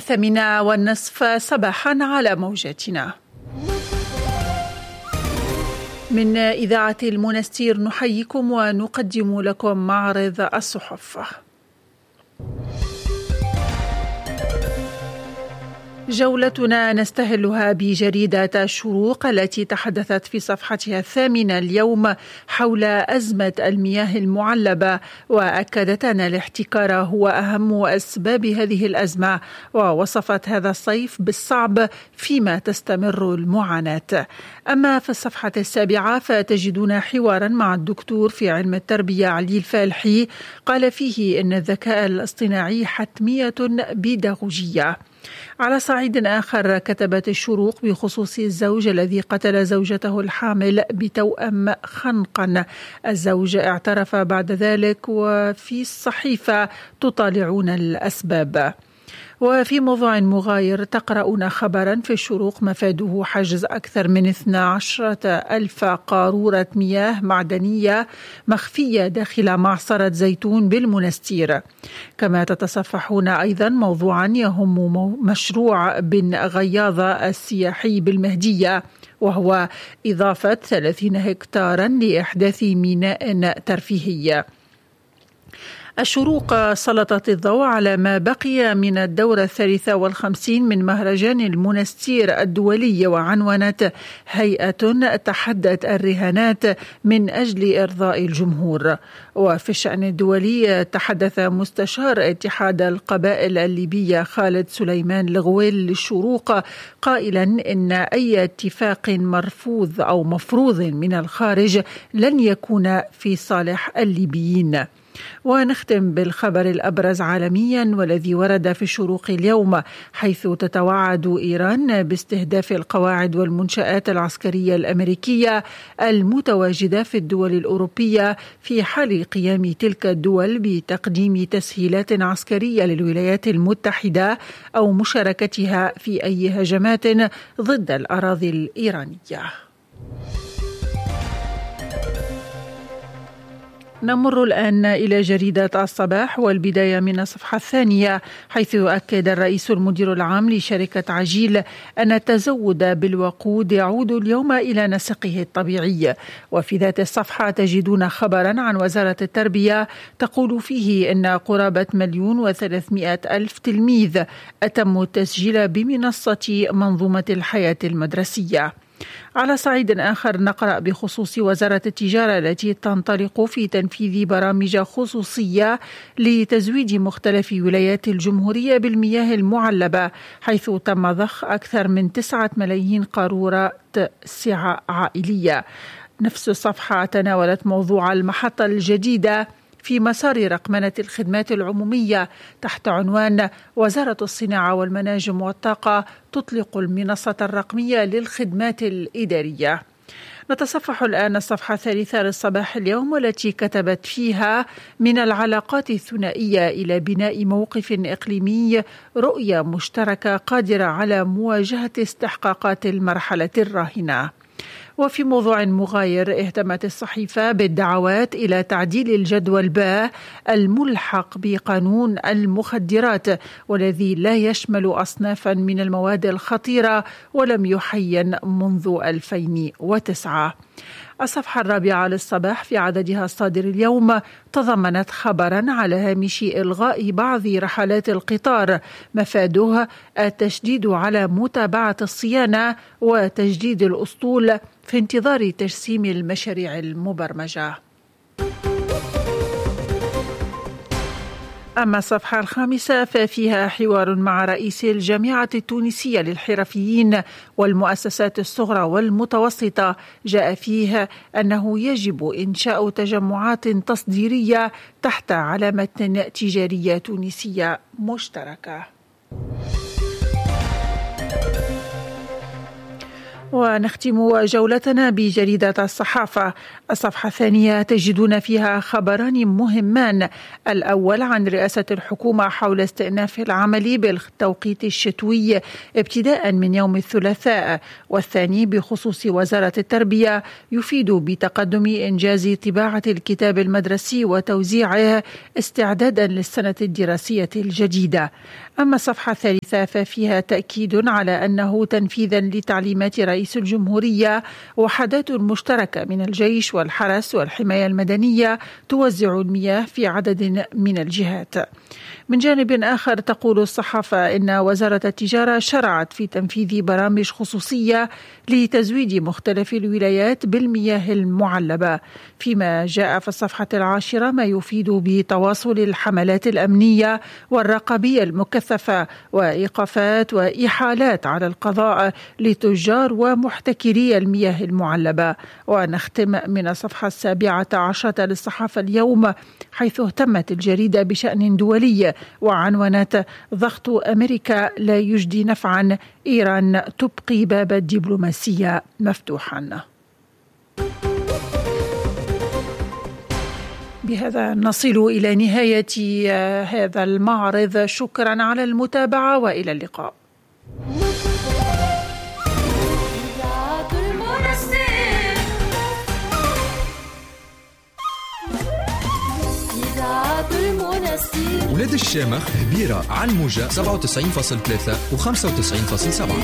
8:30 صباحا على موجاتنا. من إذاعة المنستير نحييكم ونقدم لكم معرض الصحف. جولتنا نستهلها بجريدة الشروق التي تحدثت في صفحتها 8 اليوم حول أزمة المياه المعلبة، وأكدت أن الاحتكار هو أهم أسباب هذه الأزمة، ووصفت هذا الصيف بالصعب فيما تستمر المعاناة. أما في الصفحة 7 فتجدون حوارا مع الدكتور في علم التربية علي الفالحي قال فيه أن الذكاء الاصطناعي حتمية بيداغوجية. على صعيد آخر كتبت الشروق بخصوص الزوج الذي قتل زوجته الحامل بتوأم خنقا. الزوج اعترف بعد ذلك، وفي الصحيفة تطالعون الأسباب. وفي موضوع مغاير تقرؤون خبرا في الشروق مفاده حجز أكثر من 12,000 قارورة مياه معدنية مخفية داخل معصرة زيتون بالمنستير. كما تتصفحون أيضا موضوعا يهم مشروع بن غياضة السياحي بالمهدية، وهو إضافة 30 هكتارا لإحداث ميناء ترفيهي. الشروق سلطت الضوء على ما بقي من الدورة 53 من مهرجان المنستير الدولي، وعنونت هيئة تحدت الرهانات من أجل إرضاء الجمهور. وفي الشأن الدولي تحدث مستشار اتحاد القبائل الليبية خالد سليمان الغويل للشروق قائلا إن أي اتفاق مرفوض أو مفروض من الخارج لن يكون في صالح الليبيين. ونختم بالخبر الأبرز عالميا والذي ورد في الشروق اليوم، حيث تتوعد إيران باستهداف القواعد والمنشآت العسكرية الأمريكية المتواجدة في الدول الأوروبية في حال قيام تلك الدول بتقديم تسهيلات عسكرية للولايات المتحدة أو مشاركتها في أي هجمات ضد الأراضي الإيرانية. نمر الآن إلى جريدة الصباح، والبداية من الصفحة 2، حيث يؤكد الرئيس المدير العام لشركة عجيل أن التزود بالوقود يعود اليوم إلى نسقه الطبيعي. وفي ذات الصفحة تجدون خبرا عن وزارة التربية تقول فيه أن قرابة 1,300,000 تلميذ أتموا التسجيل بمنصة منظومة الحياة المدرسية. على صعيد آخر نقرأ بخصوص وزارة التجارة التي تنطلق في تنفيذ برامج خصوصية لتزويد مختلف ولايات الجمهورية بالمياه المعلبة، حيث تم ضخ أكثر من 9 ملايين قارورة سعة عائلية. نفس الصفحة تناولت موضوع المحطة الجديدة في مسار رقمنة الخدمات العمومية تحت عنوان وزارة الصناعة والمناجم والطاقة تطلق المنصة الرقمية للخدمات الإدارية. نتصفح الآن الصفحة 3 للصباح اليوم، والتي كتبت فيها من العلاقات الثنائية إلى بناء موقف إقليمي رؤية مشتركة قادرة على مواجهة استحقاقات المرحلة الراهنة. وفي موضوع مغاير اهتمت الصحيفة بالدعوات إلى تعديل الجدول باء الملحق بقانون المخدرات، والذي لا يشمل أصنافا من المواد الخطيرة ولم يحين منذ 2009. الصفحة 4 للصباح في عددها الصادر اليوم تضمنت خبرا على هامش إلغاء بعض رحلات القطار، مفاده التشديد على متابعة الصيانة وتجديد الأسطول في انتظار تجسيم المشاريع المبرمجة. أما الصفحة 5 ففيها حوار مع رئيس الجامعة التونسية للحرفيين والمؤسسات الصغرى والمتوسطة، جاء فيه أنه يجب إنشاء تجمعات تصديرية تحت علامة تجارية تونسية مشتركة. ونختم جولتنا بجريدة الصحافة. الصفحة الثانية تجدون فيها خبران مهمان: الأول عن رئاسة الحكومة حول استئناف العمل بالتوقيت الشتوي ابتداء من يوم الثلاثاء، والثاني بخصوص وزارة التربية يفيد بتقدم إنجاز طباعة الكتاب المدرسي وتوزيعه استعدادا للسنة الدراسية الجديدة. أما الصفحة الثالثة ففيها تأكيد على أنه تنفيذا لتعليمات رئيس الجمهورية وحدات مشتركة من الجيش والحرس والحماية المدنية توزع المياه في عدد من الجهات. من جانب آخر تقول الصحافة إن وزارة التجارة شرعت في تنفيذ برامج خصوصية لتزويد مختلف الولايات بالمياه المعلبة، فيما جاء في الصفحة 10 ما يفيد بتواصل الحملات الأمنية والرقابية المكثفة وإيقافات وإحالات على القضاء لتجار ومحتكري المياه المعلبة. ونختم من الصفحة 17 للصحافة اليوم، حيث اهتمت الجريدة بشأن دولي وعنونت: ضغط أمريكا لا يجدي نفعا، إيران تبقي باب الدبلوماسية مفتوحا. بهذا نصل إلى نهاية هذا المعرض. شكرا على المتابعة وإلى اللقاء. ولاد الشامخ هبيرة على الموجة 97.3 و 95.7.